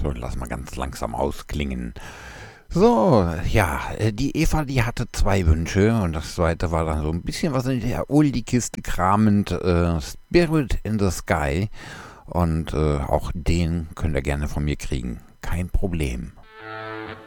So, lass mal ganz langsam ausklingen. So, ja, die Eva, die hatte zwei Wünsche und das zweite war dann so ein bisschen was in der Oldie-Kiste kramend, Spirit in the Sky und auch den könnt ihr gerne von mir kriegen. Kein Problem.